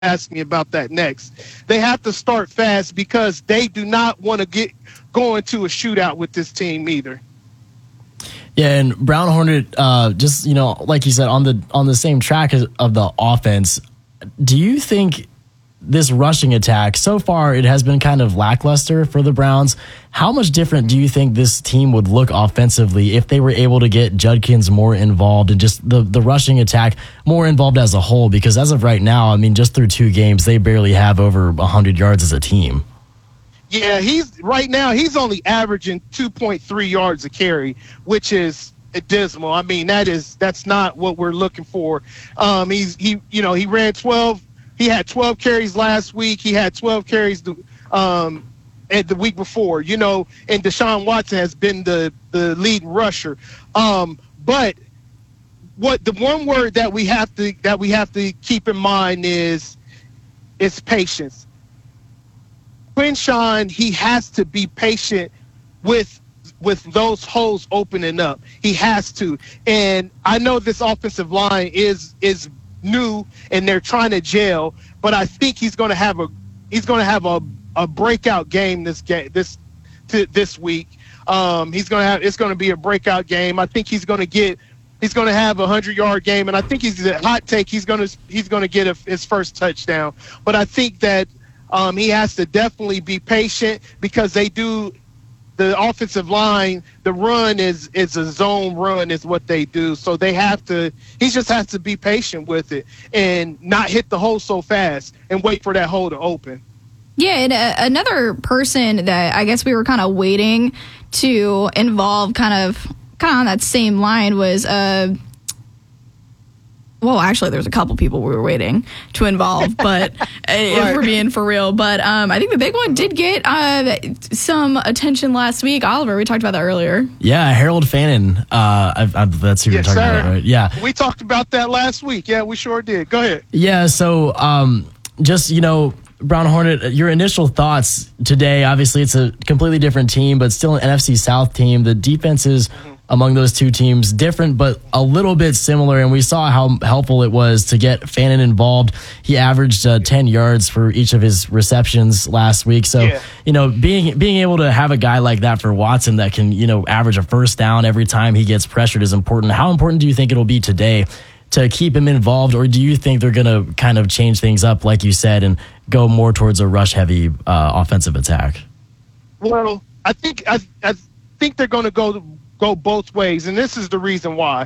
ask me about that next. They have to start fast because they do not want to go into a shootout with this team either. Yeah, and Brown Hornet, just like you said, on the same track of the offense. Do you think this rushing attack, so far it has been kind of lackluster for the Browns? How much different do you think this team would look offensively if they were able to get Judkins more involved and just the rushing attack more involved as a whole? Because as of right now, I mean, just through 2 games, they barely have over 100 yards as a team. Yeah, he's only averaging 2.3 yards a carry, which is dismal. I mean, that's not what we're looking for. He ran 12. He had 12 carries last week. He had 12 carries at the week before. And Deshaun Watson has been the leading rusher. But the one word that we have to keep in mind is patience. Quinshon, he has to be patient with those holes opening up. He has to. And I know this offensive line is new and they're trying to gel, but I think he's going to have a breakout game this week. It's going to be a breakout game. I think he's going to have a 100-yard game, and I think he's a hot take. He's going to get his first touchdown. But I think that he has to definitely be patient because the offensive line, the run is a zone run is what they do. So he just has to be patient with it and not hit the hole so fast and wait for that hole to open. Yeah, and another person that I guess we were kind of waiting to involve kind of on that same line was well, actually, there's a couple people we were waiting to involve, but if we're being for real. But I think the big one did get some attention last week. Oliver, we talked about that earlier. Yeah, Harold Fannin. That's who you're talking about, right? Yeah. We talked about that last week. Yeah, we sure did. Go ahead. Yeah, so Brown Hornet, your initial thoughts today. Obviously, it's a completely different team, but still an NFC South team. The defenses among those two teams different, but a little bit similar. And we saw how helpful it was to get Fannin involved. He averaged 10 yards for each of his receptions last week. So, being able to have a guy like that for Watson that can, average a first down every time he gets pressured is important. How important do you think it'll be today to keep him involved, or do you think they're going to kind of change things up, like you said, and go more towards a rush-heavy offensive attack? Well, I think they're going to go both ways, and this is the reason why.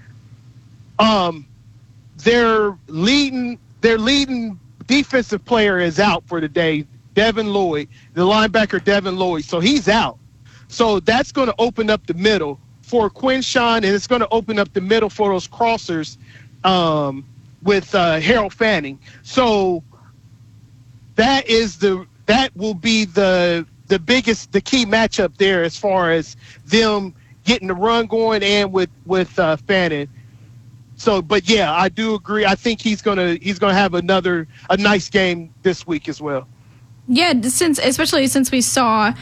Their leading defensive player is out for the day, Devin Lloyd, the linebacker Devin Lloyd. So he's out. So that's going to open up the middle for Quinshon, and it's going to open up the middle for those crossers with Harold Fanning. So that will be the key matchup there as far as them getting the run going and with Fannin. So, but yeah, I do agree. I think he's gonna have a nice game this week as well. Yeah, especially since we saw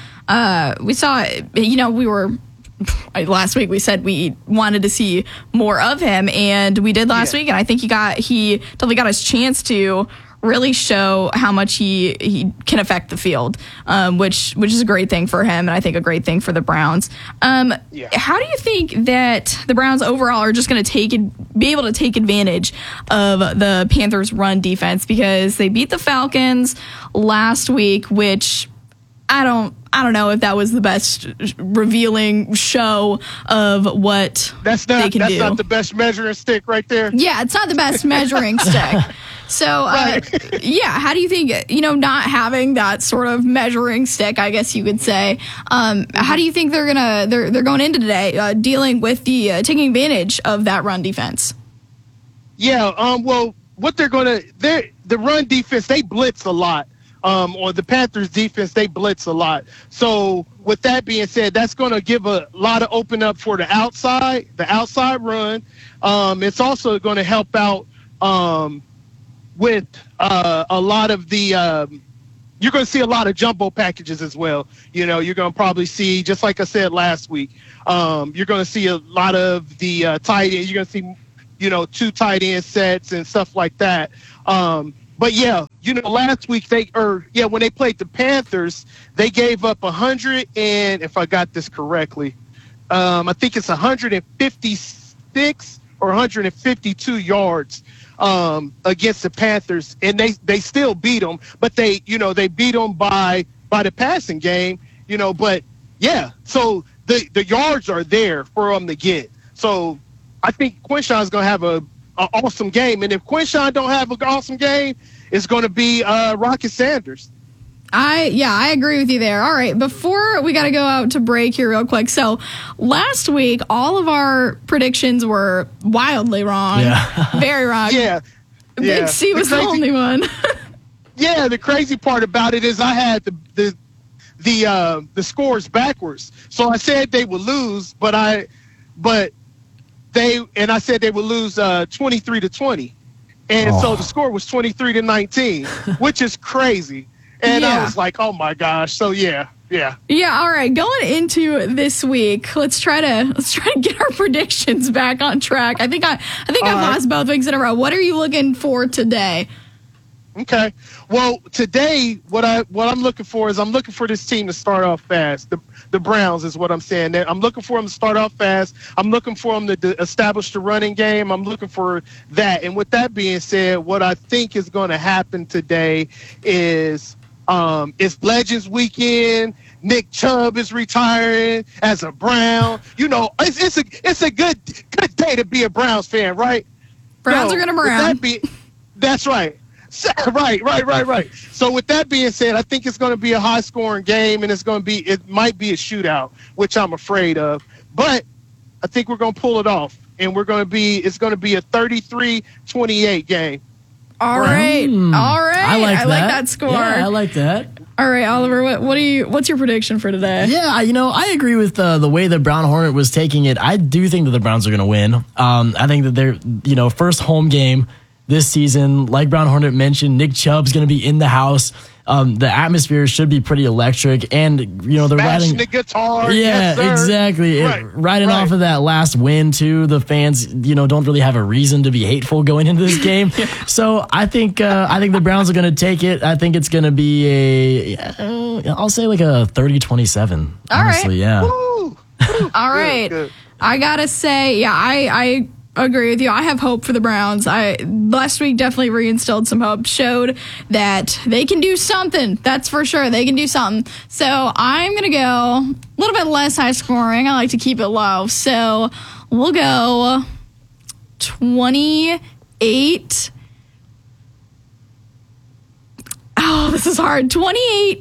we were. Last week we said we wanted to see more of him, and we did last week, and I think he definitely got his chance to really show how much he can affect the field, which is a great thing for him, and I think a great thing for the Browns. How do you think that the Browns overall are just going to be able to take advantage of the Panthers' run defense, because they beat the Falcons last week, which I don't know if that was the best revealing show of what they can do. That's not the best measuring stick right there. Yeah, it's not the best measuring stick. So, how do you think, not having that sort of measuring stick, I guess you could say, how do you think they're going into today, dealing with taking advantage of that run defense? Yeah, well, what the run defense, they blitz a lot. Or the Panthers defense, they blitz a lot. So with that being said, that's going to give a lot of open up for the outside run. It's also going to help out with a lot of the you're going to see a lot of jumbo packages as well. You're going to probably see, just like I said last week, you're going to see a lot of the tight end. You're going to see, 2 tight end sets and stuff like that. But yeah, last week when they played the Panthers, they gave up 100 and if I got this correctly, I think it's 156 or 152 yards against the Panthers, and they still beat them, but they beat them by the passing game, but yeah, so the yards are there for them to get. So I think Quinshawn's going to have an awesome game, and if Quinshawn don't have an awesome game, it's going to be Rocket Sanders. I agree with you there. All right, before we got to go out to break here real quick. So last week, all of our predictions were wildly wrong. Yeah. Very wrong. Yeah. Big C was the only one. Yeah, the crazy part about it is I had the scores backwards. So I said they would lose, but I said they would lose 23-20. And so the score was 23-19, which is crazy. And I was like, oh my gosh. So yeah. Yeah, all right. Going into this week, let's try to get our predictions back on track. I think I've lost both weeks in a row. What are you looking for today? Okay. Well, today what I'm looking for is this team to start off fast. The Browns is what I'm saying. I'm looking for them to start off fast. I'm looking for them to establish the running game. I'm looking for that. And with that being said, what I think is going to happen today is it's Legends Weekend. Nick Chubb is retiring as a Brown. It's a good day to be a Browns fan, right? Browns are going to Brown. That's right. Right. So with that being said, I think it's going to be a high-scoring game, and it might be a shootout, which I'm afraid of. But I think we're going to pull it off, and it's going to be a 33-28 game. All right. I like that score. Yeah, I like that. All right, Oliver, what's your prediction for today? Yeah, I agree with the way the Brown Hornet was taking it. I do think that the Browns are going to win. I think that they're, first home game this season. Like Brown Hornet mentioned, Nick Chubb's going to be in the house. The atmosphere should be pretty electric, and they're riding the guitar. Yeah, yes, exactly. Riding off of that last win too. The fans, don't really have a reason to be hateful going into this game. So I think the Browns are going to take it. I think it's going to be I'll say like a 30-27. Honestly, yeah. Woo. All right. Good. I gotta say, I agree with you. I have hope for the Browns. Last week definitely reinstilled some hope, showed that they can do something. That's for sure. They can do something. So I'm going to go a little bit less high scoring. I like to keep it low. So we'll go 28. Oh, this is hard. 28-21.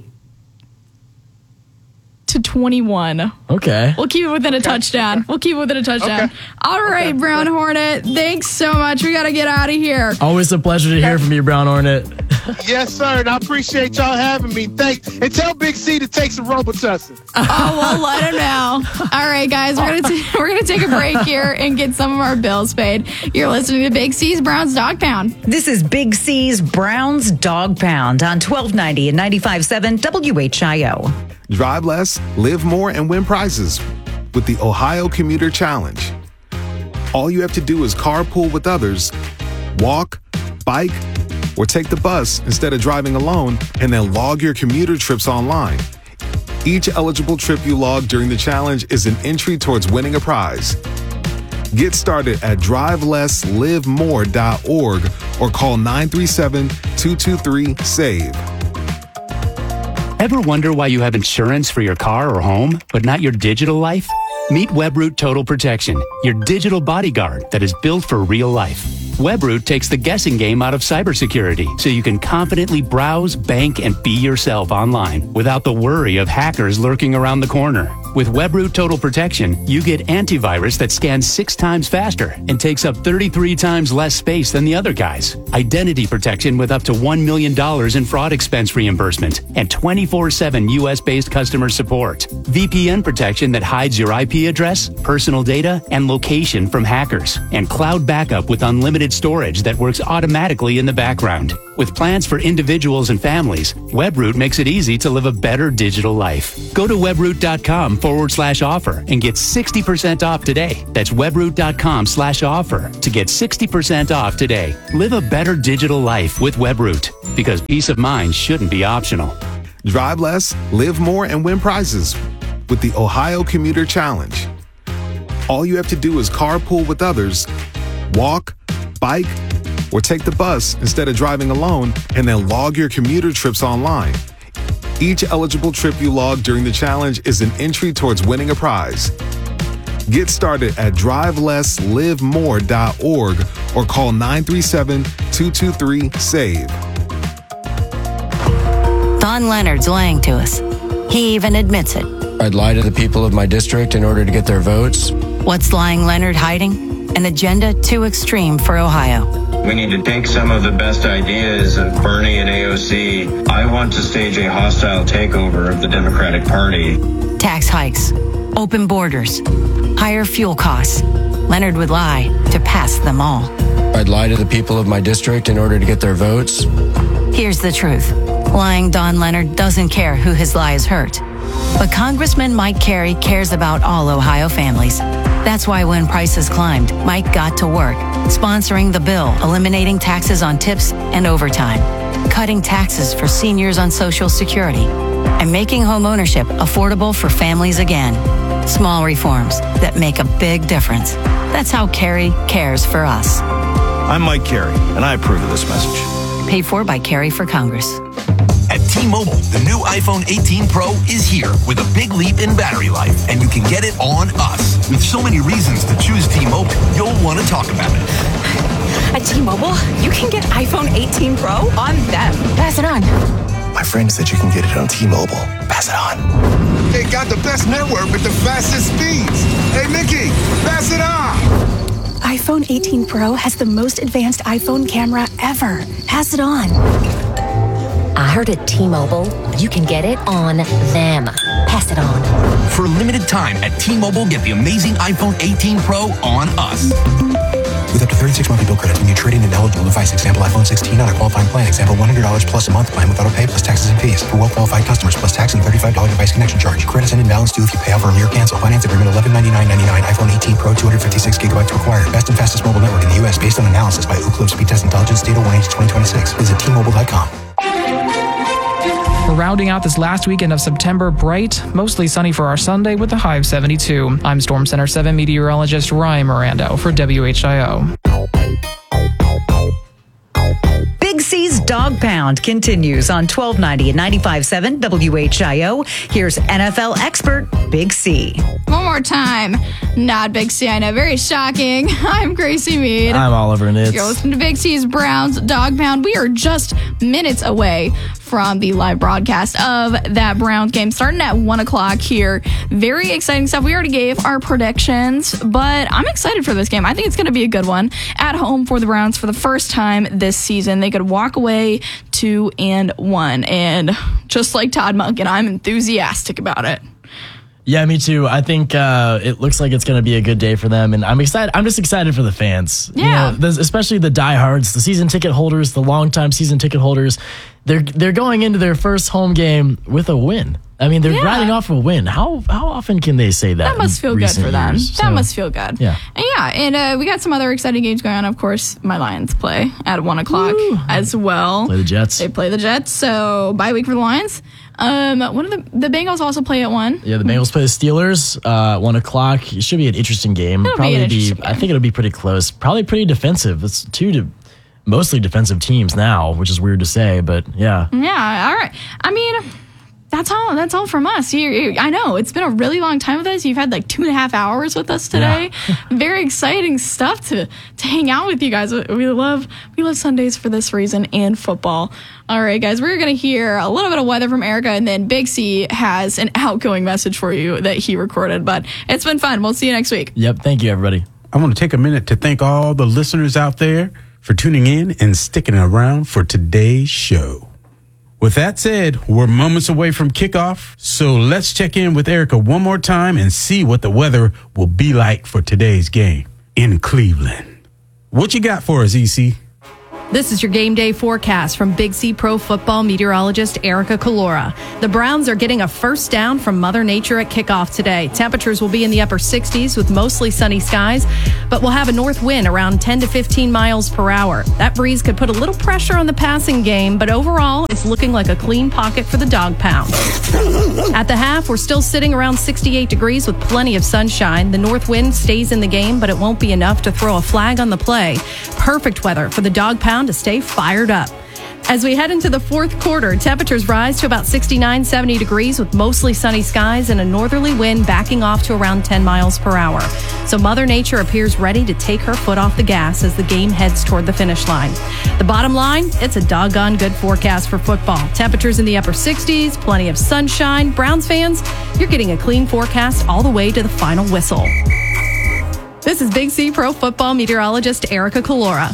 Okay. We'll keep it within a touchdown. Okay. All right, Brown Hornet. Thanks so much. We got to get out of here. Always a pleasure to hear from you, Brown Hornet. Yes, sir. And I appreciate y'all having me. Thanks. And tell Big C to take some Robitussin. We'll let him know. All right, guys. We're gonna take a break here and get some of our bills paid. You're listening to Big C's Browns Dog Pound. This is Big C's Browns Dog Pound on 1290 and 95.7 WHIO. Drive less, live more, and win prizes with the Ohio Commuter Challenge. All you have to do is carpool with others, walk, bike, or take the bus instead of driving alone, and then log your commuter trips online. Each eligible trip you log during the challenge is an entry towards winning a prize. Get started at drivelesslivemore.org or call 937-223-SAVE. Ever wonder why you have insurance for your car or home, but not your digital life? Meet WebRoot Total Protection, your digital bodyguard that is built for real life. WebRoot takes the guessing game out of cybersecurity so you can confidently browse, bank, and be yourself online without the worry of hackers lurking around the corner. With WebRoot Total Protection, you get antivirus that scans 6 times faster and takes up 33 times less space than the other guys. Identity protection with up to $1 million in fraud expense reimbursement and 24/7 US-based customer support. VPN protection that hides your IP address, personal data, and location from hackers. And cloud backup with unlimited storage that works automatically in the background. With plans for individuals and families, Webroot makes it easy to live a better digital life. Go to webroot.com/offer and get 60% off today. That's webroot.com/offer to get 60% off today. Live a better digital life with Webroot, because peace of mind shouldn't be optional. Drive less, live more, and win prizes with the Ohio Commuter Challenge. All you have to do is carpool with others, walk, bike, or take the bus instead of driving alone, and then log your commuter trips online. Each eligible trip you log during the challenge is an entry towards winning a prize. Get started at drivelesslivemore.org or call 937-223-SAVE. Don Leonard's lying to us. He even admits it. I'd lie to the people of my district in order to get their votes. What's lying Leonard hiding? An agenda too extreme for Ohio. We need to take some of the best ideas of Bernie and AOC. I want to stage a hostile takeover of the Democratic Party. Tax hikes, open borders, higher fuel costs. Leonard would lie to pass them all. I'd lie to the people of my district in order to get their votes. Here's the truth. Lying Don Leonard doesn't care who his lies hurt. But Congressman Mike Carey cares about all Ohio families. That's why when prices climbed, Mike got to work, sponsoring the bill, eliminating taxes on tips and overtime, cutting taxes for seniors on Social Security, and making homeownership affordable for families again. Small reforms that make a big difference. That's how Carey cares for us. I'm Mike Carey, and I approve of this message. Paid for by Carey for Congress. At T-Mobile, the new iPhone 18 Pro is here with a big leap in battery life, and you can get it on us. With so many reasons to choose T-Mobile, you'll want to talk about it. At T-Mobile, you can get iPhone 18 Pro on them. Pass it on. My friend said you can get it on T-Mobile. Pass it on. They got the best network with the fastest speeds. Hey, Mickey, pass it on. iPhone 18 Pro has the most advanced iPhone camera ever. Pass it on. I heard at T-Mobile, you can get it on them. Pass it on. For a limited time at T-Mobile, get the amazing iPhone 18 Pro on us. With up to 36 monthly bill credits when you trade in an eligible device, example iPhone 16 on a qualifying plan, example $100 plus a month plan with auto pay plus taxes and fees. For well-qualified customers, plus tax and $35 device connection charge. Credits and balance due if you pay off early or cancel. Finance agreement $1199.99. iPhone 18 Pro 256 gigabytes required. Best and fastest mobile network in the U.S. based on analysis by Ookla Speed Test Intelligence Data 1H2026. Visit T-Mobile.com. We're rounding out this last weekend of September bright, mostly sunny for our Sunday with a high of 72. I'm Storm Center 7 meteorologist Ryan Mirando for WHIO. Big C's Dog Pound continues on 1290 and 95.7 WHIO. Here's NFL expert Big C. One more time. Not Big C, I know. Very shocking. I'm Gracie Mead. I'm Oliver Nitz. You're listening to Big C's Browns Dog Pound. We are just minutes away from the live broadcast of that Browns game starting at 1 o'clock here. Very exciting stuff. We already gave our predictions, but I'm excited for this game. I think it's going to be a good one at home for the Browns for the first time this season. They could walk away 2-1, and just like Todd Monken, I'm enthusiastic about it. Yeah, me too. I think it looks like it's going to be a good day for them, and I'm excited. I'm just excited for the fans. Yeah, you know, especially the diehards, the season ticket holders, the longtime season ticket holders. They're going into their first home game with a win. I mean, they're riding off a win. How often can they say that? That must feel good for them. Years? That must feel good. Yeah. And we got some other exciting games going on. Of course, my Lions play at 1 o'clock as well. Play the Jets. They play the Jets. So bye week for the Lions. One of the Bengals also play at 1. Yeah, the Bengals play the Steelers 1 o'clock. It should be an interesting game. I think it'll be pretty close. Probably pretty defensive. It's mostly defensive teams now, which is weird to say, but yeah. Yeah, all right. I mean, that's all from us. I know it's been a really long time with us. You've had like 2.5 hours with us today. Yeah. Very exciting stuff to hang out with you guys. We love Sundays for this reason and football. All right, guys, we're going to hear a little bit of weather from Erica, and then Big C has an outgoing message for you that he recorded. But it's been fun. We'll see you next week. Yep. Thank you, everybody. I want to take a minute to thank all the listeners out there for tuning in and sticking around for today's show. With that said, we're moments away from kickoff, so let's check in with Erica one more time and see what the weather will be like for today's game in Cleveland. What you got for us, EC? This is your game day forecast from Big C Pro football meteorologist Erica Calora. The Browns are getting a first down from Mother Nature at kickoff today. Temperatures will be in the upper 60s with mostly sunny skies, but we'll have a north wind around 10 to 15 miles per hour. That breeze could put a little pressure on the passing game, but overall, it's looking like a clean pocket for the Dog Pound. At the half, we're still sitting around 68 degrees with plenty of sunshine. The north wind stays in the game, but it won't be enough to throw a flag on the play. Perfect weather for the Dog Pound to stay fired up. As we head into the fourth quarter, temperatures rise to about 69, 70 degrees with mostly sunny skies and a northerly wind backing off to around 10 miles per hour. So Mother Nature appears ready to take her foot off the gas as the game heads toward the finish line. The bottom line, it's a doggone good forecast for football. Temperatures in the upper 60s, plenty of sunshine. Browns fans, you're getting a clean forecast all the way to the final whistle. This is Big C Pro football meteorologist Erica Calora.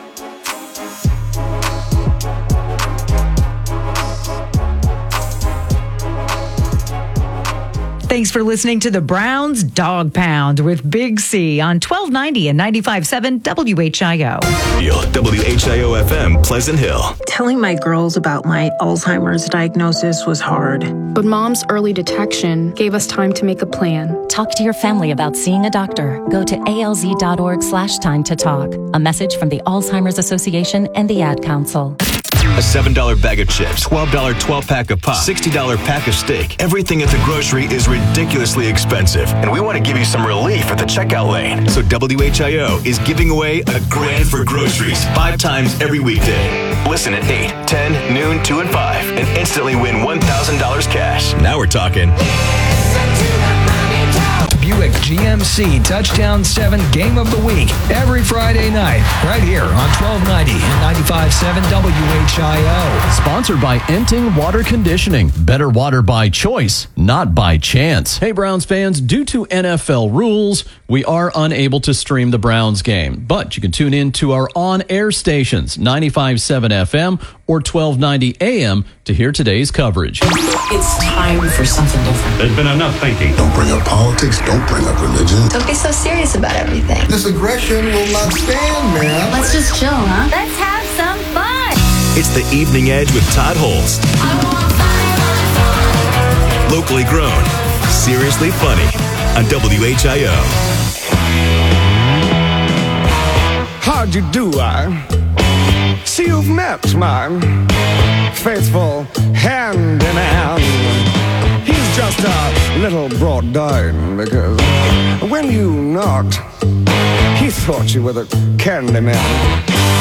Thanks for listening to the Browns Dog Pound with Big C on 1290 and 95.7 WHIO. WHIO FM, Pleasant Hill. Telling my girls about my Alzheimer's diagnosis was hard. But Mom's early detection gave us time to make a plan. Talk to your family about seeing a doctor. Go to alz.org/time to talk. A message from the Alzheimer's Association and the Ad Council. A $7 bag of chips, $12 12-pack of pop, $60 pack of steak. Everything at the grocery is ridiculously expensive, and we want to give you some relief at the checkout lane. So WHIO is giving away a grand for groceries 5 times every weekday. Listen at 8, 10, noon, 2, and 5, and instantly win $1,000 cash. Now we're talking. Buick GMC Touchdown 7 Game of the Week every Friday night right here on 1290 and 95.7 WHIO. Sponsored by Enting Water Conditioning. Better water by choice, not by chance. Hey, Browns fans, due to NFL rules, we are unable to stream the Browns game, but you can tune in to our on-air stations, 95.7 FM or 1290 AM to hear today's coverage. It's time for something different. There's been enough thinking. Don't bring up politics. Don't bring up religion. Don't be so serious about everything. This aggression will not stand, man. Let's just chill, huh? Let's have some fun. It's the Evening Edge with Todd Holmes. Locally grown, seriously funny on WHIO. How'd you do, I see you've met my faithful handyman. He's just a little brought down because when you knocked, he thought you were the candy man.